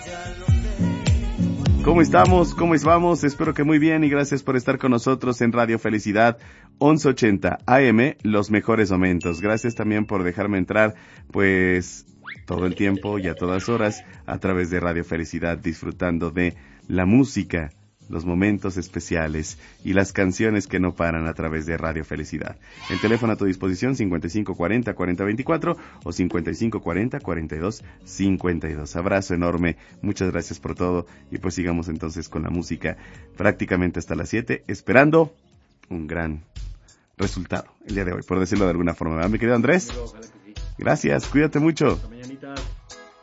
¿Cómo estamos? ¿Cómo vamos? Espero que muy bien y gracias por estar con nosotros en Radio Felicidad 1180 AM, los mejores momentos. Gracias también por dejarme entrar, pues, todo el tiempo y a todas horas a través de Radio Felicidad, disfrutando de la música, los momentos especiales y las canciones que no paran a través de Radio Felicidad. El teléfono a tu disposición 5540-4024 o 5540-4252. Abrazo enorme, muchas gracias por todo y pues sigamos entonces con la música prácticamente hasta las 7, esperando un gran resultado el día de hoy, por decirlo de alguna forma, ¿verdad, mi querido Andrés? Gracias, cuídate mucho. Hasta mañanita.